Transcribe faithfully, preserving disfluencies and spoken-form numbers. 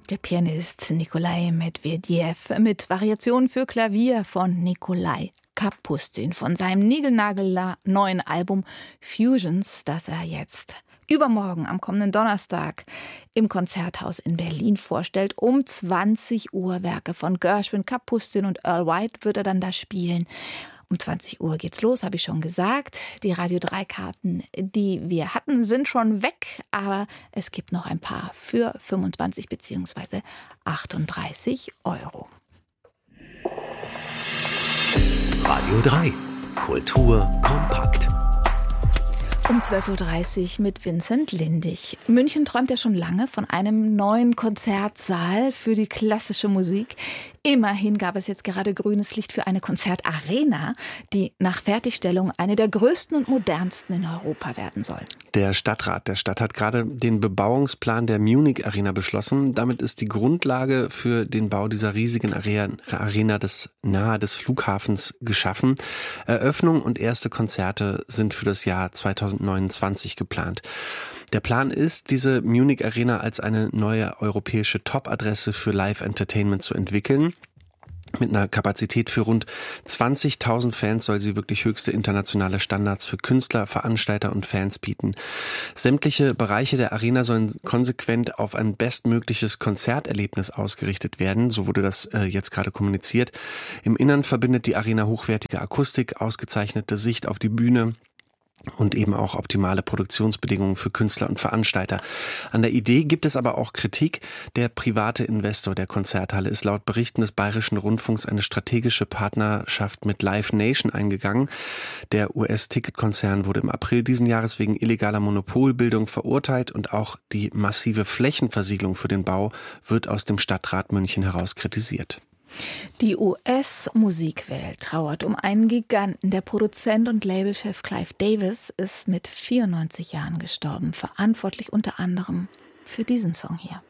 der Pianist Nikolai Medvedev mit Variationen für Klavier von Nikolai Kapustin von seinem niegelnagelneuen Album Fusions, das er jetzt übermorgen am kommenden Donnerstag im Konzerthaus in Berlin vorstellt. Um zwanzig Uhr Werke von Gershwin, Kapustin und Earl White wird er dann da spielen. Um zwanzig Uhr geht's los, habe ich schon gesagt. Die Radio drei Karten, die wir hatten, sind schon weg, aber es gibt noch ein paar für fünfundzwanzig bzw. achtunddreißig Euro. Radio drei. Kultur kompakt. Um zwölf Uhr dreißig mit Vincent Lindig. München träumt ja schon lange von einem neuen Konzertsaal für die klassische Musik. Immerhin gab es jetzt gerade grünes Licht für eine Konzertarena, die nach Fertigstellung eine der größten und modernsten in Europa werden soll. Der Stadtrat der Stadt hat gerade den Bebauungsplan der Munich Arena beschlossen. Damit ist die Grundlage für den Bau dieser riesigen Arena des, nahe des Flughafens geschaffen. Eröffnung und erste Konzerte sind für das Jahr zweitausendneunundzwanzig geplant. Der Plan ist, diese Munich Arena als eine neue europäische Top-Adresse für Live-Entertainment zu entwickeln. Mit einer Kapazität für rund zwanzigtausend Fans soll sie wirklich höchste internationale Standards für Künstler, Veranstalter und Fans bieten. Sämtliche Bereiche der Arena sollen konsequent auf ein bestmögliches Konzerterlebnis ausgerichtet werden. So wurde das äh, jetzt gerade kommuniziert. Im Innern verbindet die Arena hochwertige Akustik, ausgezeichnete Sicht auf die Bühne und eben auch optimale Produktionsbedingungen für Künstler und Veranstalter. An der Idee gibt es aber auch Kritik. Der private Investor der Konzerthalle ist laut Berichten des Bayerischen Rundfunks eine strategische Partnerschaft mit Live Nation eingegangen. Der U S-Ticketkonzern wurde im April diesen Jahres wegen illegaler Monopolbildung verurteilt und auch die massive Flächenversiegelung für den Bau wird aus dem Stadtrat München heraus kritisiert. Die U S-Musikwelt trauert um einen Giganten. Der Produzent und Labelchef Clive Davis ist mit vierundneunzig Jahren gestorben, verantwortlich unter anderem für diesen Song hier.